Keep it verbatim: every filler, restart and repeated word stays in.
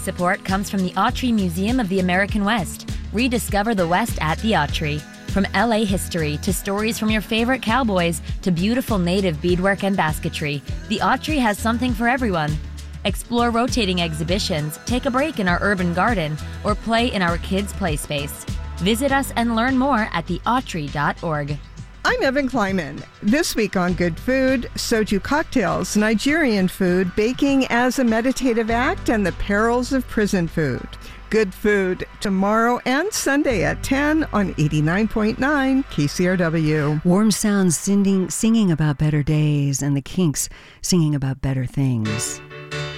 support comes from the Autry Museum of the American West. Rediscover the West at the Autry. From L A history to stories from your favorite cowboys to beautiful native beadwork and basketry, the Autry has something for everyone. Explore rotating exhibitions, take a break in our urban garden, or play in our kids' play space. Visit us and learn more at the autry dot org. I'm Evan Kleiman. This week on Good Food, soju cocktails, Nigerian food, baking as a meditative act, and the perils of prison food. Good Food tomorrow and Sunday at ten on eighty-nine point nine K C R W. Warm Sounds singing, singing about better days, and the Kinks singing about better things.